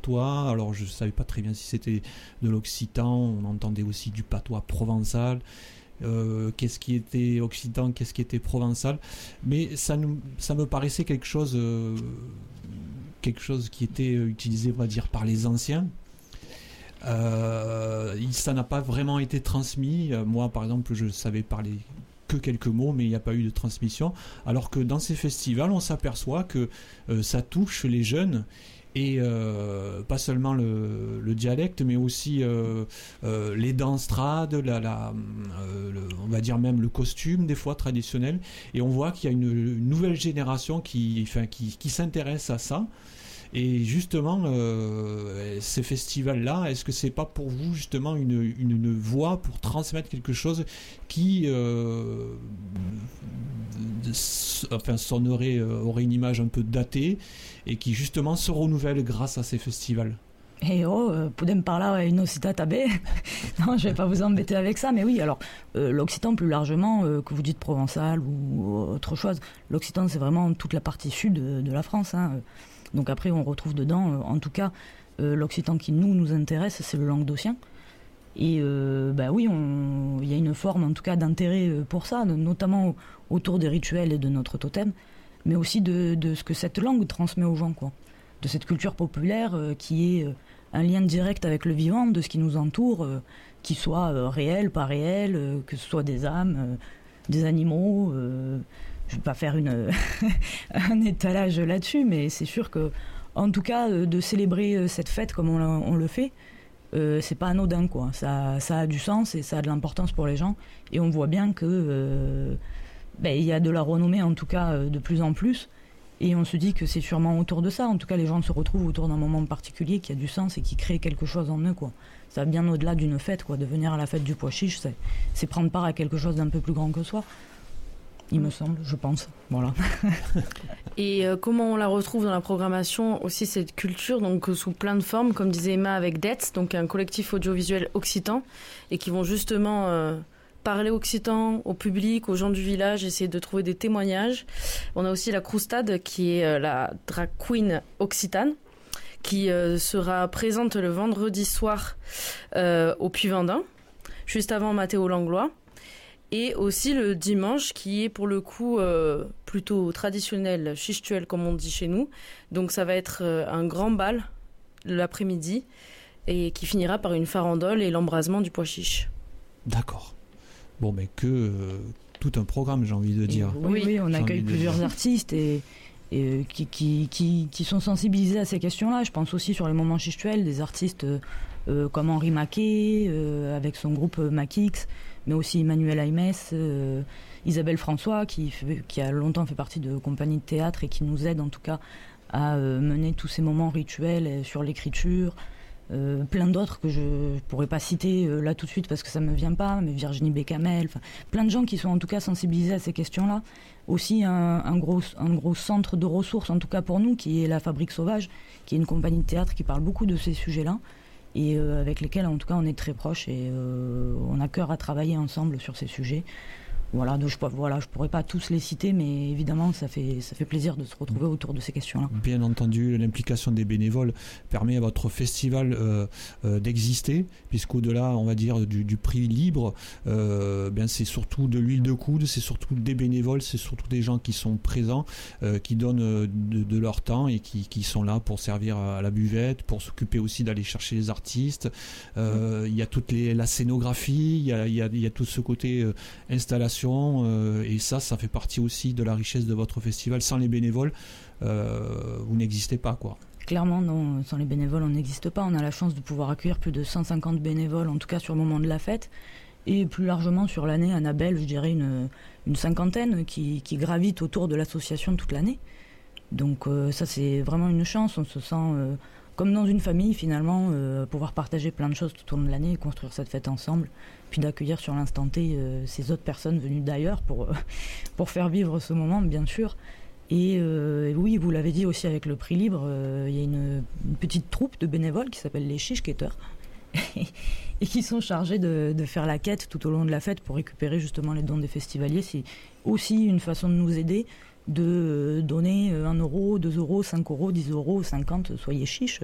patois. Alors je savais pas très bien si c'était de l'occitan, on entendait aussi du patois provençal. Qu'est-ce qui était occitan, qu'est-ce qui était provençal, mais ça me paraissait quelque chose qui était utilisé, on va dire, par les anciens. Ça n'a pas vraiment été transmis. Moi, par exemple, je savais parler que quelques mots, mais il n'y a pas eu de transmission. Alors que dans ces festivals, on s'aperçoit que ça touche les jeunes. Et pas seulement le dialecte, mais aussi les danses trad, on va dire même le costume des fois traditionnel. Et on voit qu'il y a une nouvelle génération qui s'intéresse à ça. Et justement, ces festivals-là, est-ce que c'est pas pour vous justement une voie pour transmettre quelque chose qui, aurait une image un peu datée et qui justement se renouvelle grâce à ces festivals? Podem parlar une occitata bé. Non, je vais pas vous embêter avec ça, mais oui, alors l'occitan plus largement, que vous dites provençal ou autre chose, l'occitan c'est vraiment toute la partie sud de la France, hein. Donc après on retrouve dedans, en tout cas, l'occitan qui nous intéresse, c'est le languedocien. Et oui, il y a une forme en tout cas d'intérêt pour ça, notamment autour des rituels et de notre totem, mais aussi de ce que cette langue transmet aux gens, quoi. De cette culture populaire qui est un lien direct avec le vivant, de ce qui nous entoure, qui soit réel, pas réel, que ce soit des âmes, des animaux. Je vais pas faire un étalage là-dessus, mais c'est sûr que, en tout cas, de célébrer cette fête comme on le fait, c'est pas anodin, quoi. Ça a du sens et ça a de l'importance pour les gens. Et on voit bien que il y a de la renommée, en tout cas, de plus en plus. Et on se dit que c'est sûrement autour de ça. En tout cas, les gens se retrouvent autour d'un moment particulier qui a du sens et qui crée quelque chose en eux, quoi. Ça va bien au-delà d'une fête, quoi. De venir à la fête du pois chiche, c'est prendre part à quelque chose d'un peu plus grand que soi. Il me semble, je pense. Voilà. Et comment on la retrouve dans la programmation aussi, cette culture, donc sous plein de formes, comme disait Emma avec DETS, donc un collectif audiovisuel occitan, et qui vont justement parler occitan au public, aux gens du village, essayer de trouver des témoignages. On a aussi la Croustade, qui est la drag queen occitane, qui sera présente le vendredi soir au Puy-Vendin, juste avant Mathéo Langlois. Et aussi le dimanche, qui est pour le coup plutôt traditionnel, chichetuel comme on dit chez nous. Donc ça va être un grand bal l'après-midi et qui finira par une farandole et l'embrasement du pois chiche. D'accord. Bon, mais tout un programme, j'ai envie de dire. Oui, on accueille plusieurs artistes et qui sont sensibilisés à ces questions-là. Je pense aussi sur les moments chichetuels, des artistes comme Henri Maquet, avec son groupe Maquix, mais aussi Emmanuel Aimès, Isabelle François, qui a longtemps fait partie de compagnie de théâtre et qui nous aide en tout cas à mener tous ces moments rituels sur l'écriture. Plein d'autres que je pourrais pas citer là tout de suite parce que ça me vient pas, mais Virginie Bécamel, plein de gens qui sont en tout cas sensibilisés à ces questions-là. Aussi un gros centre de ressources, en tout cas pour nous, qui est la Fabrique Sauvage, qui est une compagnie de théâtre qui parle beaucoup de ces sujets-là et avec lesquels en tout cas on est très proches et on a cœur à travailler ensemble sur ces sujets. Voilà, donc je pourrais pas tous les citer, mais évidemment ça fait plaisir de se retrouver autour de ces questions-là. Bien entendu, l'implication des bénévoles permet à votre festival d'exister, puisqu'au-delà, on va dire, du prix libre, c'est surtout de l'huile de coude, c'est surtout des bénévoles, c'est surtout des gens qui sont présents, qui donnent de leur temps et qui sont là pour servir à la buvette, pour s'occuper aussi d'aller chercher les artistes. Il y a la scénographie, il y a tout ce côté installation. Et ça fait partie aussi de la richesse de votre festival. Sans les bénévoles, vous n'existez pas, quoi. Clairement, non. Sans les bénévoles, on n'existe pas. On a la chance de pouvoir accueillir plus de 150 bénévoles, en tout cas sur le moment de la fête. Et plus largement sur l'année, Annabelle, je dirais une cinquantaine qui gravitent autour de l'association toute l'année. Donc ça, c'est vraiment une chance. On se sent comme dans une famille, finalement, pouvoir partager plein de choses tout au long de l'année et construire cette fête ensemble, puis d'accueillir sur l'instant T ces autres personnes venues d'ailleurs pour faire vivre ce moment, bien sûr. Et oui, vous l'avez dit aussi avec le prix libre, il y a une petite troupe de bénévoles qui s'appelle les chichequetteurs et qui sont chargés de faire la quête tout au long de la fête pour récupérer justement les dons des festivaliers. C'est aussi une façon de nous aider, de donner 1 euro, 2 euros, 5 euros, 10 euros, 50, soyez chiche,